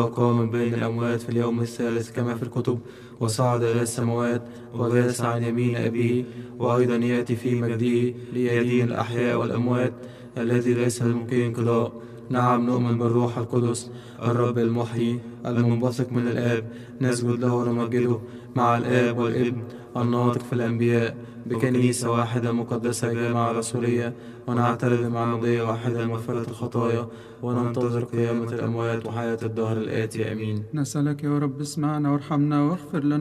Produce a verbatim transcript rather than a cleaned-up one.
وقام من بين الأموات في اليوم الثالث كما في الكتب، وصعد إلى السماوات وجلس عن يمين أبيه، وأيضا يأتي في مجده ليدين الأحياء والأموات، الذي ليس للممكن انقضاء. نعم، نؤمن بالروح القدس الرب المحيي المنبثق من الآب، نسجد له ونمجده مع الآب والابن الناطق في الأنبياء، بكنيسة واحدة مقدسة جامعة رسولية، ونعترف بمعمودية واحدة لمغفرة الخطايا، وننتظر قيامة الأموات وحياة الدهر الآتي. آمين. نسألك يا رب اسمعنا وارحمنا واغفر لنا